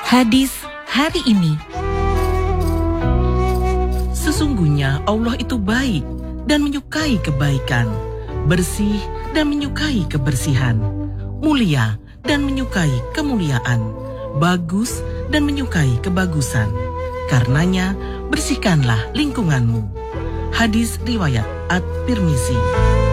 Hadis hari ini. Sesungguhnya Allah itu baik dan menyukai kebaikan, bersih dan menyukai kebersihan, mulia dan menyukai kemuliaan, bagus dan menyukai kebagusan. Karenanya bersihkanlah lingkunganmu. Hadis riwayat At-Tirmizi.